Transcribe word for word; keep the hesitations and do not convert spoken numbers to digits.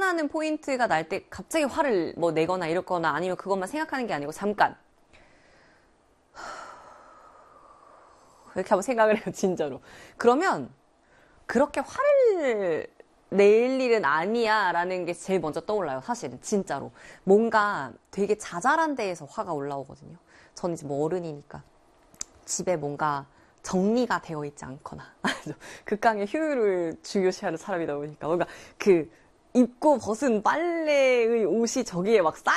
화나는 포인트가 날 때 갑자기 화를 뭐 내거나 이러거나 아니면 그것만 생각하는 게 아니고 잠깐 이렇게 한번 생각을 해요, 진짜로. 그러면 그렇게 화를 낼 일은 아니야 라는 게 제일 먼저 떠올라요, 사실은. 진짜로. 뭔가 되게 자잘한 데에서 화가 올라오거든요. 저는 이제 뭐 어른이니까 집에 뭔가 정리가 되어 있지 않거나 극강의 효율을 중요시하는 사람이다 보니까 뭔가 그 입고 벗은 빨래의 옷이 저기에 막 쌓여